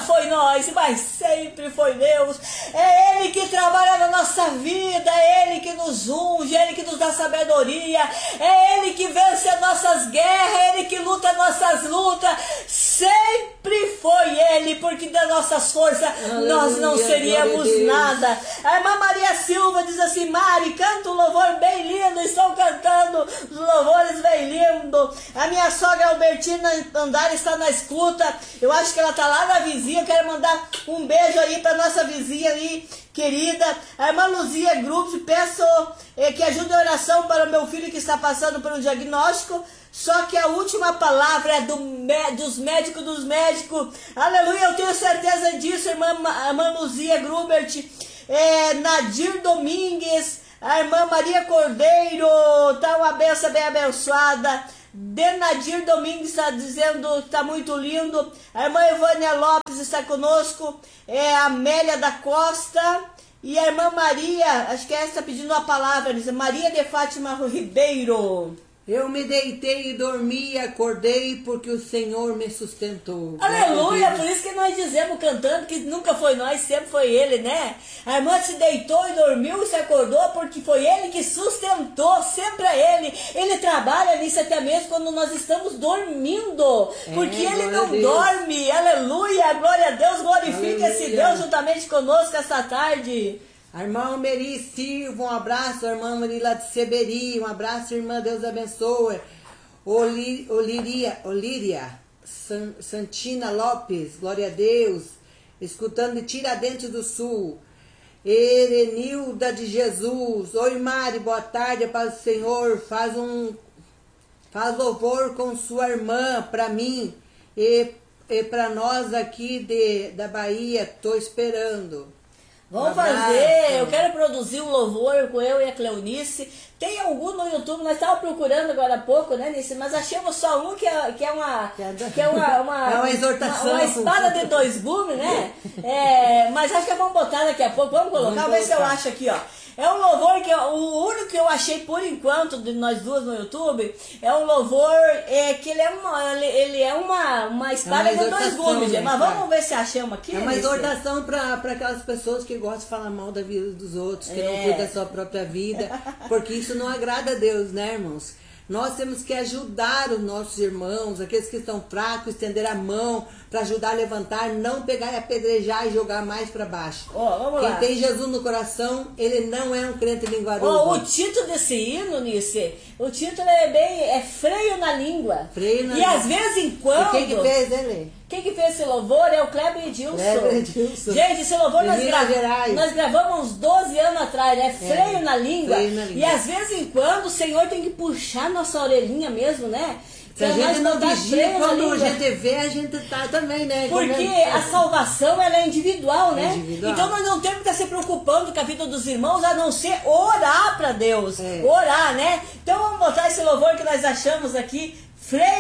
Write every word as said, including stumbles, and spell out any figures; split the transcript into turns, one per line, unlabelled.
foi nós, mas sempre foi Deus. É Ele que trabalha na nossa vida, é Ele que nos unge, é Ele que nos dá sabedoria, é Ele que vence as nossas guerras, é Ele que luta as nossas lutas. Sempre foi Ele, porque das nossas forças Aleluia, nós não seríamos nada. A irmã Maria Silva diz assim: Mari, canta um louvor bem lindo, estou cantando os louvores bem lindo. A minha sogra Albertina Andara está na escuta, eu acho que ela está lá na vizinha. Eu quero mandar um beijo aí para nossa vizinha aí, querida. A irmã Luzia Grupos, peço eh, que ajude a oração para o meu filho que está passando por um diagnóstico. Só que a última palavra é do, dos médicos dos médicos. Aleluia, eu tenho certeza disso, irmã, irmã Luzia Grubert, é, Nadir Domingues, a irmã Maria Cordeiro, tá uma benção bem abençoada. Denadir Domingues está dizendo que está muito lindo. A irmã Evânia Lopes está conosco. É a Amélia da Costa. E a irmã Maria, acho que essa está pedindo a palavra, diz Maria de Fátima Ribeiro.
Eu me deitei e dormi e acordei porque o Senhor me sustentou.
Aleluia, por isso que nós dizemos cantando que nunca foi nós, sempre foi Ele, né? A irmã se deitou e dormiu e se acordou porque foi Ele que sustentou, sempre é Ele. Ele trabalha nisso até mesmo quando nós estamos dormindo, porque é, Ele não dorme. Aleluia, glória a Deus, glorifique esse Deus juntamente conosco esta tarde.
A irmã Meri Silva, um abraço. A irmã Meri lá de Seberi, um abraço, irmã, Deus abençoe. Oli, Oliria, Olíria San, Santina Lopes, glória a Deus, escutando de Tiradentes do Sul. Erenilda de Jesus, oi Mari, boa tarde, paz do Senhor, faz um faz louvor com sua irmã para mim e, e para nós aqui de, da Bahia, tô esperando.
Vamos fazer, eu quero produzir um louvor com eu e a Cleonice. Tem algum no YouTube, nós estávamos procurando agora há pouco, né, Nice? Mas achamos só um que é, que é uma que é uma, uma,
é uma exortação.
Uma, uma espada de dois gumes, né? É, mas acho que vamos botar daqui a pouco, vamos colocar, vamos ver se eu acho aqui, ó. É um louvor que eu, o único que eu achei por enquanto de nós duas no YouTube é um louvor é, que ele é uma, ele, ele é uma, uma espada é uma de dois gumes, né? Mas vamos ver se achamos aqui.
É uma exortação para aquelas pessoas que gostam de falar mal da vida dos outros, que é. não cuidam da sua própria vida, porque isso não agrada a Deus, né, irmãos? Nós temos que ajudar os nossos irmãos, aqueles que estão fracos, estender a mão para ajudar a levantar, não pegar e apedrejar e jogar mais para baixo.
Oh, vamos
Quem
lá.
tem Jesus no coração, ele não é um crente linguarudo.
Oh, o título desse hino, Nice, o título é bem, é freio na língua.
Freio na
e
língua.
às vezes em quando...
E quem que fez ele?
Quem que fez esse louvor é o Kleber Edilson.
Kleber Edilson.
Gente, esse louvor nós, gra
Gerais.
nós gravamos uns doze anos atrás, né? Freio, é, na língua.
freio na língua.
E às vezes em quando o Senhor tem que puxar nossa orelhinha mesmo, né?
Se a gente não vigia, quando a gente vê, a gente tá também, né?
Porque a salvação, ela é individual, né?
É individual.
Então nós não temos que estar se preocupando com a vida dos irmãos, a não ser orar para Deus.
É.
Orar, né? Então vamos botar esse louvor que nós achamos aqui, freio